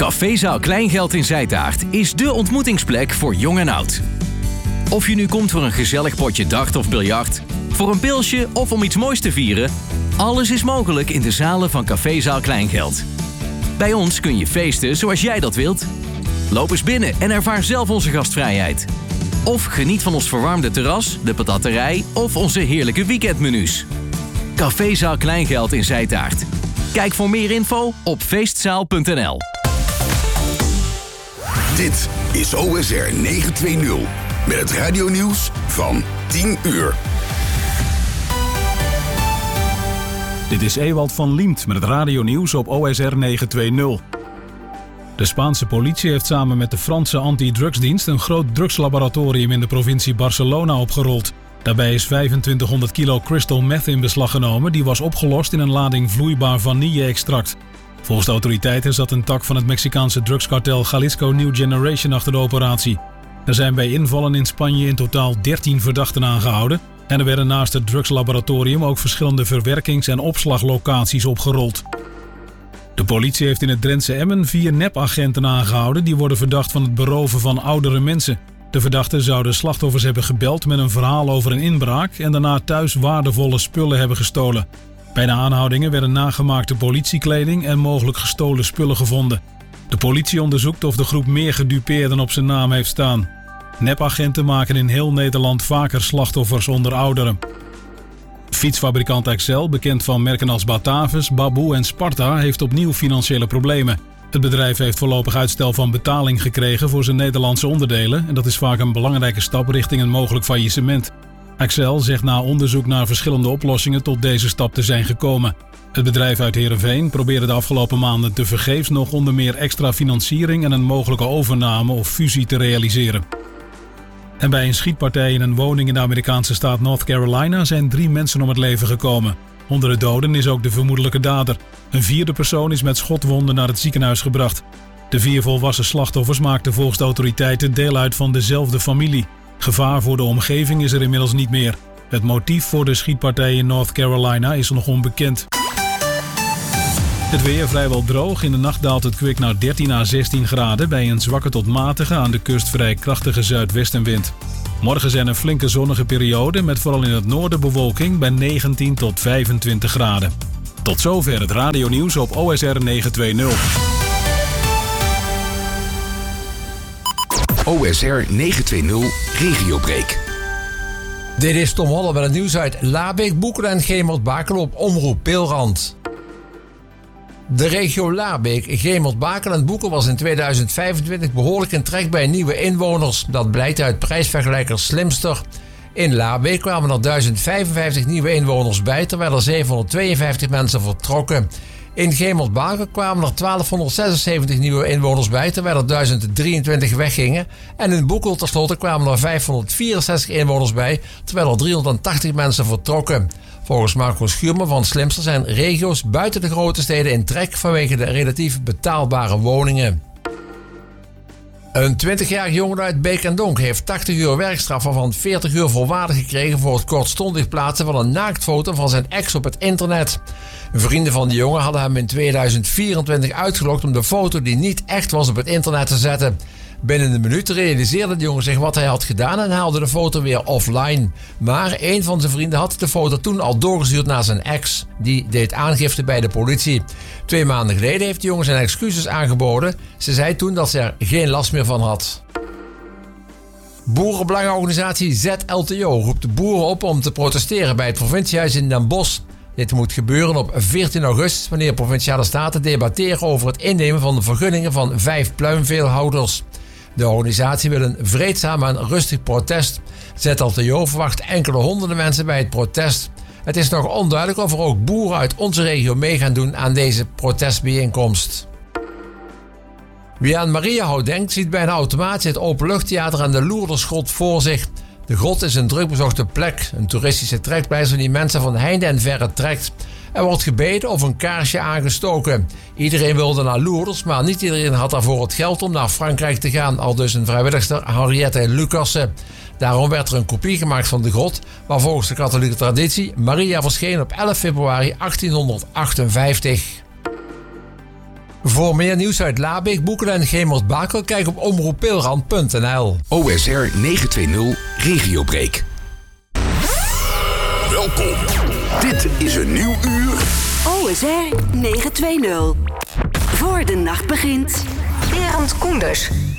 Cafézaal Kleingeld in Zijtaart is dé ontmoetingsplek voor jong en oud. Of je nu komt voor een gezellig potje dart of biljart, voor een pilsje of om iets moois te vieren, alles is mogelijk in de zalen van Cafézaal Kleingeld. Bij ons kun je feesten zoals jij dat wilt. Loop eens binnen en ervaar zelf onze gastvrijheid. Of geniet van ons verwarmde terras, de patatterij of onze heerlijke weekendmenu's. Cafézaal Kleingeld in Zijtaart. Kijk voor meer info op feestzaal.nl. Dit is OSR 920 met het radionieuws van 10 uur. Dit is Ewald van Liemt met het radionieuws op OSR 920. De Spaanse politie heeft samen met de Franse antidrugsdienst een groot drugslaboratorium in de provincie Barcelona opgerold. Daarbij is 2500 kilo crystal meth in beslag genomen, die was opgelost in een lading vloeibaar vanille-extract. Volgens de autoriteiten zat een tak van het Mexicaanse drugskartel Jalisco New Generation achter de operatie. Er zijn bij invallen in Spanje in totaal 13 verdachten aangehouden en er werden naast het drugslaboratorium ook verschillende verwerkings- en opslaglocaties opgerold. De politie heeft in het Drentse Emmen 4 nepagenten aangehouden die worden verdacht van het beroven van oudere mensen. De verdachten zouden slachtoffers hebben gebeld met een verhaal over een inbraak en daarna thuis waardevolle spullen hebben gestolen. Bij de aanhoudingen werden nagemaakte politiekleding en mogelijk gestolen spullen gevonden. De politie onderzoekt of de groep meer gedupeerden op zijn naam heeft staan. Nepagenten maken in heel Nederland vaker slachtoffers onder ouderen. Fietsfabrikant Excel, bekend van merken als Batavus, Baboe en Sparta, heeft opnieuw financiële problemen. Het bedrijf heeft voorlopig uitstel van betaling gekregen voor zijn Nederlandse onderdelen en dat is vaak een belangrijke stap richting een mogelijk faillissement. Excel zegt na onderzoek naar verschillende oplossingen tot deze stap te zijn gekomen. Het bedrijf uit Heerenveen probeerde de afgelopen maanden tevergeefs nog onder meer extra financiering en een mogelijke overname of fusie te realiseren. En bij een schietpartij in een woning in de Amerikaanse staat North Carolina zijn 3 mensen om het leven gekomen. Onder de doden is ook de vermoedelijke dader. Een 4e persoon is met schotwonden naar het ziekenhuis gebracht. De 4 volwassen slachtoffers maakten volgens de autoriteiten deel uit van dezelfde familie. Gevaar voor de omgeving is er inmiddels niet meer. Het motief voor de schietpartij in North Carolina is nog onbekend. Het weer vrijwel droog. In de nacht daalt het kwik naar 13 à 16 graden... bij een zwakke tot matige, aan de kust vrij krachtige zuidwestenwind. Morgen zijn er flinke zonnige perioden... met vooral in het noorden bewolking bij 19 tot 25 graden. Tot zover het radionieuws op OSR 920. OSR 920 Regiobreak. Dit is Tom Holle met het nieuws uit Labeek, Boekelen en Gemert-Bakel op Omroep Peelrand. De regio Labeek, Gemert-Bakel en Boekel was in 2025 behoorlijk in trek bij nieuwe inwoners. Dat blijkt uit prijsvergelijker Slimster. In Labeek kwamen er 1055 nieuwe inwoners bij, terwijl er 752 mensen vertrokken. In Gemert-Bakel kwamen er 1276 nieuwe inwoners bij, terwijl er 1023 weggingen. En in Boekel tenslotte kwamen er 564 inwoners bij, terwijl er 380 mensen vertrokken. Volgens Marco Schuurman van Slimster zijn regio's buiten de grote steden in trek vanwege de relatief betaalbare woningen. Een 20-jarige jongen uit Beek en Donk heeft 80 uur werkstraf waarvan 40 uur voorwaardig gekregen voor het kortstondig plaatsen van een naaktfoto van zijn ex op het internet. Vrienden van de jongen hadden hem in 2024 uitgelokt om de foto die niet echt was op het internet te zetten. Binnen een minuut realiseerde de jongen zich wat hij had gedaan en haalde de foto weer offline. Maar een van zijn vrienden had de foto toen al doorgestuurd naar zijn ex. Die deed aangifte bij de politie. 2 maanden geleden heeft de jongen zijn excuses aangeboden. Ze zei toen dat ze er geen last meer van had. Boerenbelangenorganisatie ZLTO roept de boeren op om te protesteren bij het provinciehuis in Den Bosch. Dit moet gebeuren op 14 augustus wanneer provinciale staten debatteren over het innemen van de vergunningen van 5 pluimveehouders. De organisatie wil een vreedzaam en rustig protest. ZLTO verwacht enkele honderden mensen bij het protest. Het is nog onduidelijk of er ook boeren uit onze regio mee gaan doen aan deze protestbijeenkomst. Wie aan Mariahout denkt, ziet bij een automatie het openluchttheater aan de Loerdersgrot voor zich. De grot is een drukbezochte plek, een toeristische trekpleister die mensen van heinde en verre trekt. Er wordt gebeden of een kaarsje aangestoken. Iedereen wilde naar Loerders, maar niet iedereen had daarvoor het geld om naar Frankrijk te gaan, aldus een vrijwilligster Henriette Lucassen. Daarom werd er een kopie gemaakt van de grot, waar volgens de katholieke traditie Maria verscheen op 11 februari 1858. Voor meer nieuws uit Labeek, Boekelen en Gemert-Bakel kijk op omroeppeelrand.nl. OSR 920 Regiobreak. Welkom. Dit is een nieuw uur. OSR 920. Voor de nacht begint. Berend Koenders.